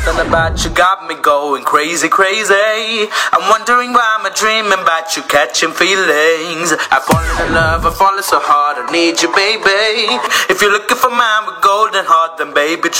Something about you got me going crazy, crazy. I'm wondering why I'm dreaming about you catching feelings. I've fallen in love, I'm falling so hard, I need you, baby. If you're looking for mine with golden heart, then baby,